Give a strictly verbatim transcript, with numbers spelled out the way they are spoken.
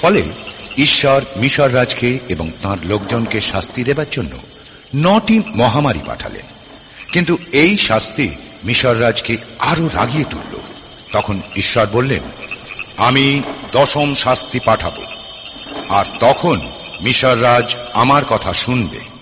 ফলে ঈশ্বর মিশর রাজকে এবং তাঁর লোকজনকে শাস্তি দেবার জন্য নটি মহামারী পাঠালেন। কিন্তু এই শাস্তি মিশর রাজকে আরো রাগিয়ে তুলল। তখন ঈশ্বর বললেন, আমি দশম শাস্তি পাঠাবো, আর তখন মিশর রাজ আমার কথা শুনবে।